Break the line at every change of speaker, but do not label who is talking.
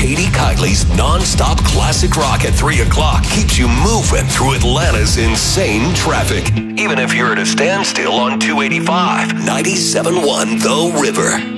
Katie Kiley's non-stop classic rock at 3 o'clock keeps you moving through Atlanta's insane traffic. Even if you're at a standstill on 285, 97.1 The River.